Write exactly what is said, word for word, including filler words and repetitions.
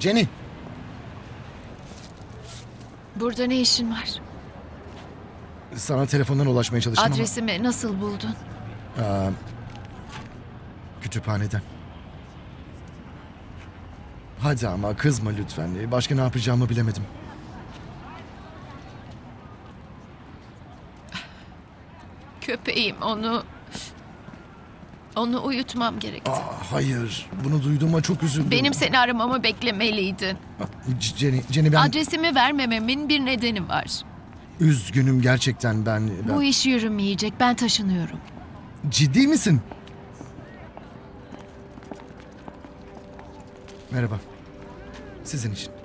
Jenny. Burada ne işin var? Sana telefondan ulaşmaya çalıştım Adresimi nasıl buldun? ama... Aa, kütüphaneden. Hadi ama kızma lütfen. Başka ne yapacağımı bilemedim. Köpeğim onu... Onu uyutmam gerekti. Aa, hayır. Bunu duyduğuma çok üzüldüm. Benim seni aramamı beklemeliydin. Aa, Jenny, Jenny ben... Adresimi vermememin bir nedeni var. Üzgünüm gerçekten ben... ben... Bu iş yürümeyecek. Ben taşınıyorum. Ciddi misin? Merhaba. Sizin için.